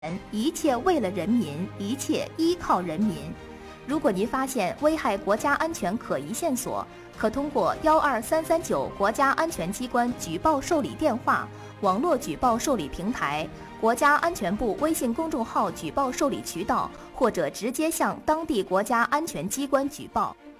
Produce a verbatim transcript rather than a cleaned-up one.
一切为了人民，一切依靠人民。如果您发现危害国家安全可疑线索，可通过幺二三三九国家安全机关举报受理电话、网络举报受理平台、国家安全部微信公众号举报受理渠道，或者直接向当地国家安全机关举报。